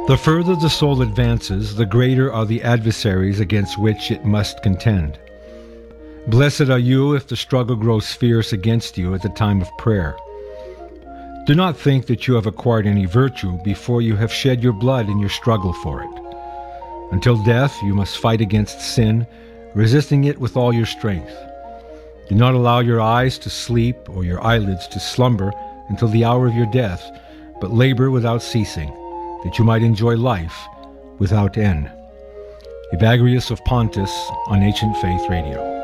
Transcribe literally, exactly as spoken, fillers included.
The further the soul advances, the greater are the adversaries against which it must contend. Blessed are you if the struggle grows fierce against you at the time of prayer. Do not think that you have acquired any virtue before you have shed your blood in your struggle for it. Until death, you must fight against sin, resisting it with all your strength. Do not allow your eyes to sleep or your eyelids to slumber until the hour of your death, but labor without ceasing, that you might enjoy life without end. Evagrius of Pontus on Ancient Faith Radio.